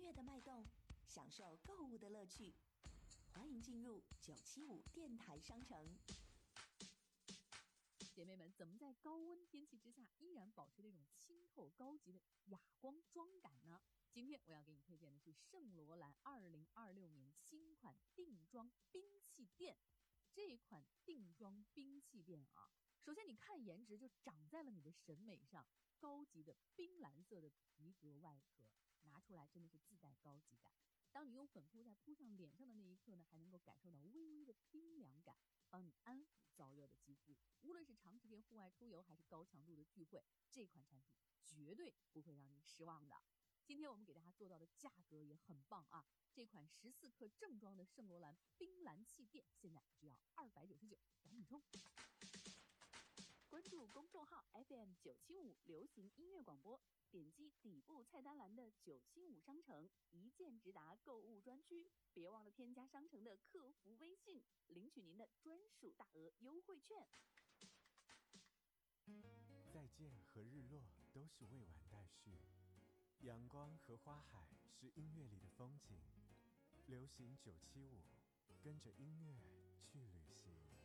乐的脉动，享受购物的乐趣。欢迎进入975电台商城。 姐妹们，怎么在高温天气之下依然保持这种清透高级的哑光妆感呢？今天我要给你推荐的是圣罗兰2026年新款定妆兵器垫。这款定妆兵器垫啊，首先你看颜值就长在了你的审美上，高级的冰蓝色的皮革外壳拿出来真的是自带高级感。当你用粉扑在扑上脸上的那一刻呢，还能够感受到微微的冰凉感，帮你安抚燥热的肌肤。无论是长时间户外出游还是高强度的聚会，这款产品绝对不会让你失望的。今天我们给大家做到的价格也很棒啊！这款14克正装的圣罗兰冰蓝气垫现在只要299，赶紧冲！关注公众号 FM975 流行音乐广播，点击底部菜单栏的975商城，一键直达购物专区。别忘了添加商城的客服微信，领取您的专属大额优惠券。 再见和日落都是未完待续，阳光和花海是音乐里的风景。流行975，跟着音乐去旅行。